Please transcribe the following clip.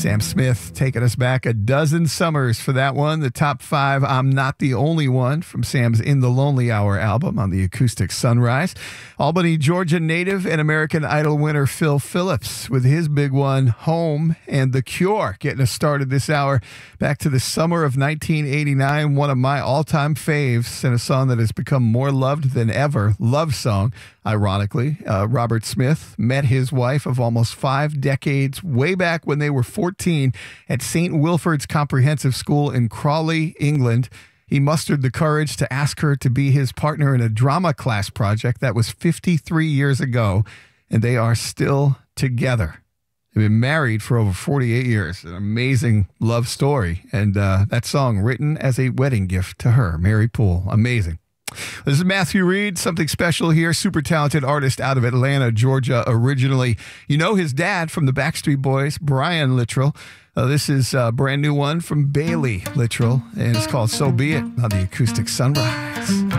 Sam Smith taking us back a dozen summers for that one. The top 5, I'm Not the Only One, from Sam's In the Lonely Hour album on the Acoustic Sunrise. Albany, Georgia native and American Idol winner Phil Phillips with his big one, Home, and The Cure getting us started this hour. Back to the summer of 1989, one of my all-time faves, and a song that has become more loved than ever. Love song, ironically. Robert Smith met his wife of almost 5 decades way back when they were 14 at St. Wilfrid's Comprehensive School in Crawley, England. He mustered the courage to ask her to be his partner in a drama class project that was 53 years ago, and they are still together. They've been married for over 48 years. An amazing love story, and that song written as a wedding gift to her, Mary Poole. Amazing. This is Matthew Reed, something special here. Super talented artist out of Atlanta, Georgia, originally. You know his dad from the Backstreet Boys, Brian Littrell. This is a brand new one from Bailey Littrell, and it's called So Be It on the Acoustic Sunrise.